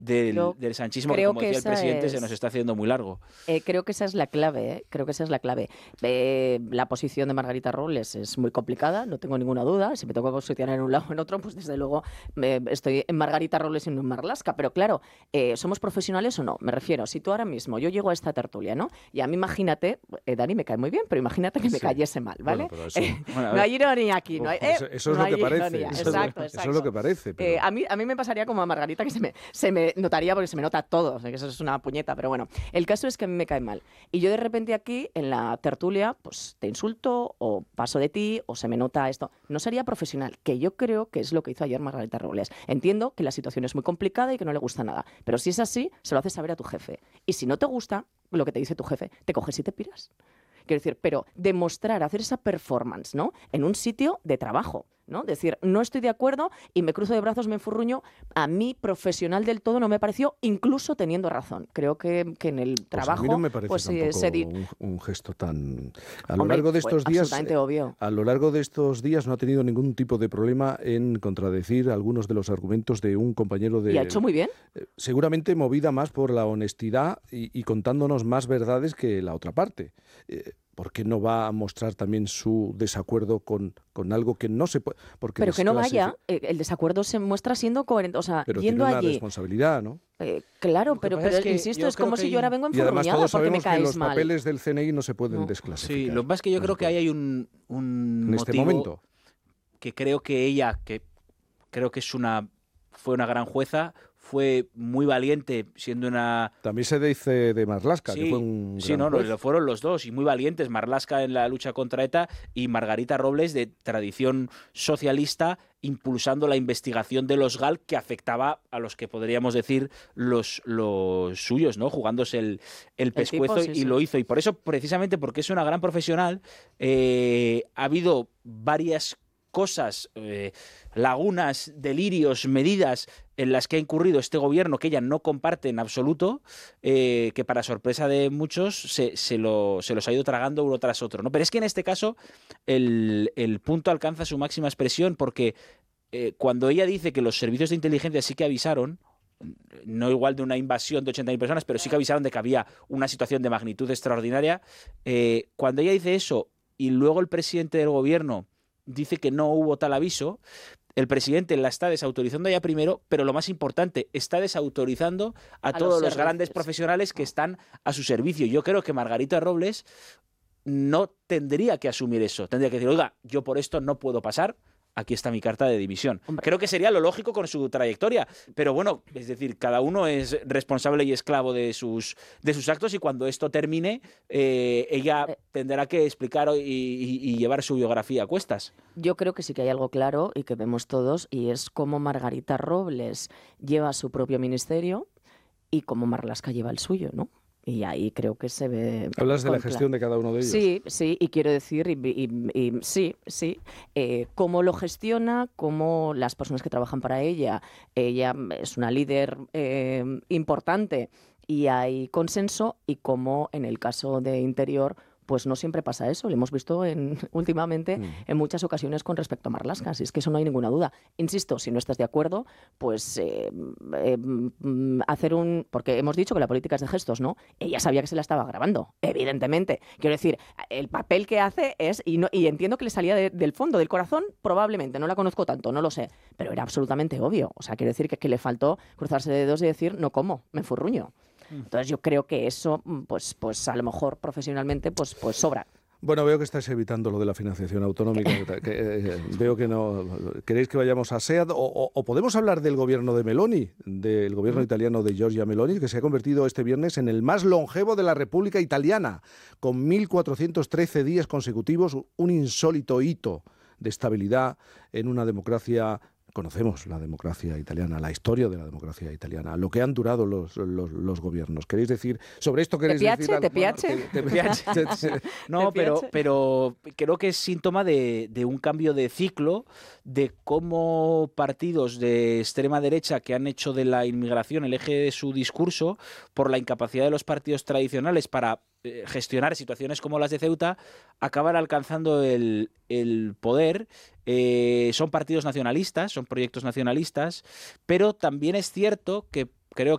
del sanchismo, que, como decía el presidente, se nos está haciendo muy largo. Creo que esa es la clave, creo que esa es la clave. La posición de Margarita Robles es muy complicada, no tengo ninguna duda. Si me tengo que posicionar en un lado o en otro, pues desde luego estoy en Margarita Robles y no en Marlaska. Pero claro, ¿somos profesionales o no? Me refiero, si tú ahora mismo, yo llego a esta tertulia, ¿no? Y a mí imagínate, Dani me cae muy bien, pero imagínate que me cayese mal, ¿vale? Bueno, eso, no hay ironía aquí, ¿no? Eso es lo que parece. Exacto. Eso es lo que parece. Pero... a mí me pasaría como a Margarita, que se me notaría, porque se me nota todo, que eso es una puñeta, pero bueno, el caso es que a mí me cae mal. Y yo de repente aquí, en la tertulia, pues te insulto, o paso de ti, o se me nota esto. No sería profesional, que yo creo que es lo que hizo ayer Margarita Robles. Entiendo que la situación es muy complicada y que no le gusta nada, pero si es así, se lo haces saber a tu jefe. Y si no te gusta lo que te dice tu jefe, te coges y te piras. Quiero decir, pero demostrar, hacer esa performance, ¿no? En un sitio de trabajo, ¿no? Decir, no estoy de acuerdo y me cruzo de brazos, me enfurruño. A mí, profesional del todo, no me pareció, incluso teniendo razón. Creo que en el trabajo... A mí no me parece un gesto tan... A lo largo de estos días... Absolutamente obvio. A lo largo de estos días no ha tenido ningún tipo de problema en contradecir algunos de los argumentos de un compañero de... ¿Y ha hecho muy bien? Seguramente movida más por la honestidad y contándonos más verdades que la otra parte. ¿Por qué no va a mostrar también su desacuerdo con algo que no se puede...? Pero que no vaya, el desacuerdo se muestra siendo coherente, o sea, pero yendo tiene una allí... responsabilidad, ¿no? Claro, pero insisto, es como si yo ahora vengo enfurruñada porque me caes mal. Y además todos sabemos que los papeles del CNI no se pueden desclasificar. Sí, lo que pasa es que yo creo que ahí hay un en motivo este momento. Que creo que ella, que creo que fue una gran jueza, fue muy valiente siendo una... También se dice de Marlaska, que fue un gran juez. Lo fueron los dos, y muy valientes, Marlaska en la lucha contra ETA y Margarita Robles, de tradición socialista, impulsando la investigación de los GAL, que afectaba a los que podríamos decir los suyos, ¿no? Jugándose el pescuezo, tipo, sí. Lo hizo. Y por eso, precisamente porque es una gran profesional, ha habido varias cosas, lagunas, delirios, medidas en las que ha incurrido este gobierno que ella no comparte en absoluto, que para sorpresa de muchos se los ha ido tragando uno tras otro, ¿no? Pero es que en este caso el punto alcanza su máxima expresión, porque cuando ella dice que los servicios de inteligencia sí que avisaron, no igual de una invasión de 80.000 personas, pero sí que avisaron de que había una situación de magnitud extraordinaria, cuando ella dice eso y luego el presidente del gobierno dice que no hubo tal aviso, el presidente la está desautorizando ya primero, pero lo más importante, está desautorizando a todos los grandes profesionales que están a su servicio. Yo creo que Margarita Robles no tendría que asumir eso. Tendría que decir, oiga, yo por esto no puedo pasar, aquí está mi carta de dimisión. Hombre. Creo que sería lo lógico con su trayectoria, pero bueno, es decir, cada uno es responsable y esclavo de sus actos, y cuando esto termine, ella tendrá que explicar y llevar su biografía a cuestas. Yo creo que sí que hay algo claro y que vemos todos, y es cómo Margarita Robles lleva su propio ministerio y cómo Marlaska lleva el suyo, ¿no? Y ahí creo que se ve... Hablas de la gestión de cada uno de ellos. Sí, y quiero decir, cómo lo gestiona, cómo las personas que trabajan para ella es una líder importante y hay consenso, y cómo en el caso de Interior pues no siempre pasa eso. Lo hemos visto últimamente en muchas ocasiones con respecto a Marlaska. Así es que eso no hay ninguna duda. Insisto, si no estás de acuerdo, pues hacer un... Porque hemos dicho que la política es de gestos, ¿no? Ella sabía que se la estaba grabando, evidentemente. Quiero decir, el papel que hace es... Y entiendo que le salía del fondo, del corazón, probablemente. No la conozco tanto, no lo sé. Pero era absolutamente obvio. O sea, quiero decir que le faltó cruzarse de dedos y decir, no como, me enfurruño. Entonces yo creo que eso, pues a lo mejor profesionalmente, pues sobra. Bueno, veo que estáis evitando lo de la financiación autonómica. Veo que no... ¿Queréis que vayamos a SEAD? O podemos hablar del gobierno de Meloni, del gobierno italiano de Giorgia Meloni, que se ha convertido este viernes en el más longevo de la República Italiana, con 1.413 días consecutivos, un insólito hito de estabilidad en una democracia... Conocemos la democracia italiana, la historia de la democracia italiana, lo que han durado los gobiernos. ¿Queréis decir sobre esto? ¿Queréis decir algo? ¿Te piace? No, pero creo que es síntoma de un cambio de ciclo, de cómo partidos de extrema derecha que han hecho de la inmigración el eje de su discurso, por la incapacidad de los partidos tradicionales para gestionar situaciones como las de Ceuta, acaban alcanzando el poder. Son partidos nacionalistas, son proyectos nacionalistas, pero también es cierto que creo